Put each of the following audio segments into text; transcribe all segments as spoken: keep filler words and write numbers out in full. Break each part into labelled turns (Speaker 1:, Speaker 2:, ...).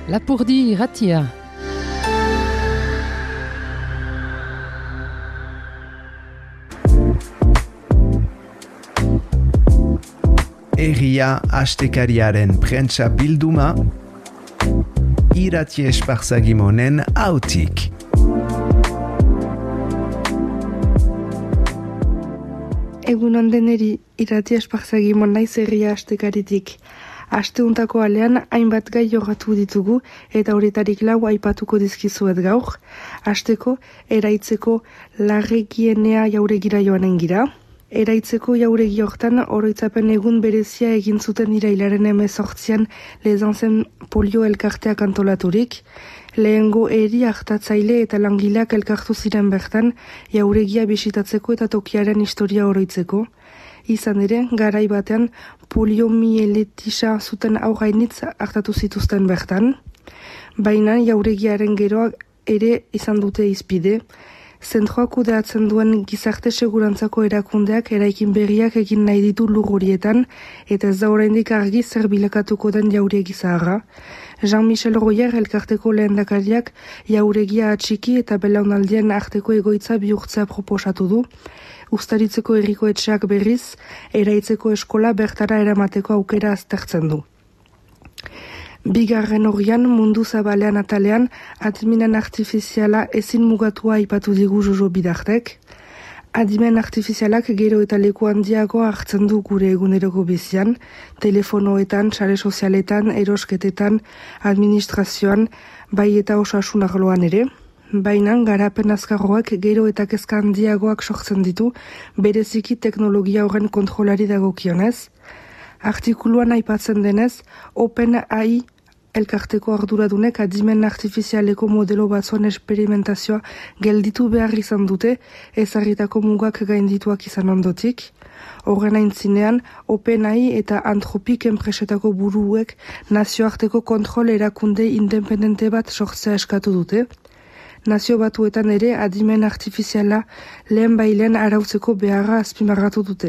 Speaker 1: Lapurdi irratia.
Speaker 2: Herria astekariaren prentsa bilduma, Irratia Espartzagimonen autik.
Speaker 3: Egun ondeneri Irratia Espartzagimon naiz herria astekaritik. Asteuntako alean hainbat gai jogatu ditugu eta horretarik lau aipatuko dizkizuet gaur. Asteko eraitzeko larregienea jauregira joanen gira. Eraitzeko jauregi hortan oroitzapen egun berezia egin zuten irailaren hemezortzian Lezanzen polio elkarteak antolaturik. Lehengo eri hartatzaile eta langileak elkartu ziren bertan jauregia bisitatzeko eta tokiaren historia oroitzeko. Izan ere, garai batean poliomielitisa zuten aurrainitz hartatu zituzten bertan. Baina jauregiaren geroak ere izan dute izpide. Zentroak kudeatzen duen gizarte segurantzako erakundeak eraikin berriak egin nahi ditu lur horietan eta ez da oraindik argi zer bilakatuko den jauregi zaharra. Jean-Michel Royer elkarteko lehendakariak jauregia atxiki eta belaunaldien arteko egoitza bihurtzea proposatu du. Uztaritzeko herriko etxeak berriz, eraitzeko eskola bertara eramateko aukera aztertzen du. Bigarren horian mundu zabalean atalean adimen artifiziala ezin mugatua aipatu digu Jojo Bidartek. Adimen artifizialak gero eta leku handiago hartzen du gure eguneroko bizian, telefonoetan, sare sozialetan, erosketetan, administrazioan, bai eta osasun arloan ere. Baina garapen azkarroak gero eta kezka handiagoak sortzen ditu, bereziki teknologia horren kontrolari dagokionez. Artikuluan aipatzen denez, OpenAI elkarteko arduradunek adimen artifizialeko modelo batzuen esperimentazioa gelditu behar izan dute, ezarritako mugak gaindituak izan ondotik. Horren aintzinean, OpenAI eta Anthropic enpresetako buruek nazioarteko kontrol erakunde independente bat sortzea eskatu dute. Nazio batuetan ere adimen artifiziala lehen bailen arautzeko beharra azpimarratu dute.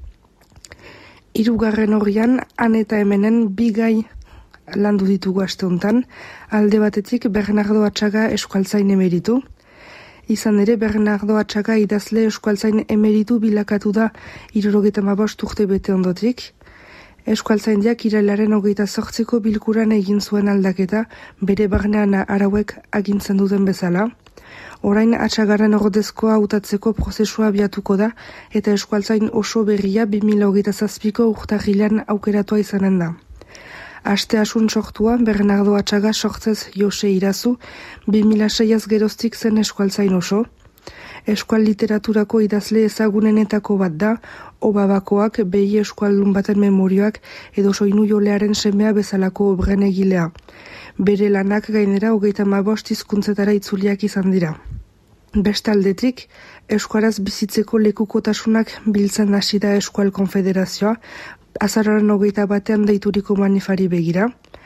Speaker 3: Hirugarren horrian, han eta hemenen bi gai landu ditugu aste hontan, alde batetik Bernardo Atxaga eskualtzain emeritu. Izan ere Bernardo Atxaga idazle eskualtzain emeritu bilakatu da hirurogeita hamabost urte bete ondotik. Eskualtzaindiak irailaren hogeita zortziko bilkuran egin zuen aldaketa bere barnean arauek agintzen duten bezala. Orain Atxagarren ordezkoa hautatzeko prozesua abiatuko da eta eskualtzain oso berria bi mila hogeita zazpiko urtarrilean aukeratua izanen da. Aste asun sortua Bernardo Atxaga sortzez Jose Irazu, bi mila seiaz geroztik zen eskualtzain oso. Eskual literaturako idazle ezagunenetako bat da, Obabakoak, behi eskualdun baten memorioak edo soinu jolearen semea bezalako obren egilea. Bere lanak gainera hogeita hamabost hizkuntzetara itzuliak izan dira. Bestaldetik, eskuaraz bizitzeko lekukotasunak biltzen hasi da Eskual Konfederazioa, azaroaren hogeita batean deituriko manifari begira.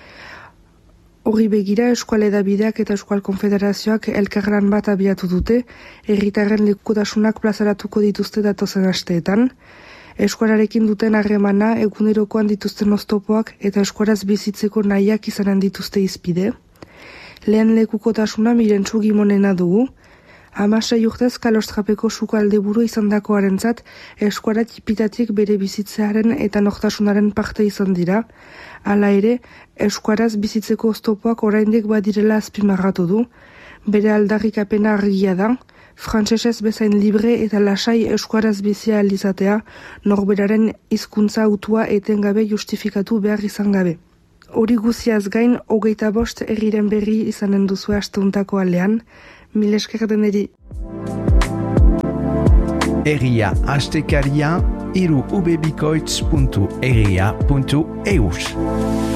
Speaker 3: Horri begira, Eskual Edabideak eta Eskual Konfederazioak elkarlan bat abiatu dute, herritarren lekukotasunak plazaratuko dituzte datozen asteetan. Eskualarekin duten harremana, egunerokoan dituzten oztopoak eta eskuaraz bizitzeko nahiak izanen dituzte izpide. Lehen lekukotasuna Mirentxu Gimonena dugu. Hamasei urtez Kalostrapeko sukaldeburu izandakoarentzat eskuara tipitatik bere bizitzearen eta nortasunaren parte izan dira. Hala ere, eskuaraz bizitzeko oztopoak oraindik badirela azpimarratu du. Bere aldarrikapena argia da, frantsesez bezain libre eta lasai eskuaraz bizia alizatea, norberaren hizkuntza autua etengabe justifikatu behar izan gabe. Hori guziaz gain, hogeita bost herriren berri izanen duzu asteuntako alean, mil esker deneri.
Speaker 2: Herria astekaria, hiru ubebikoitz puntu herria puntu eus.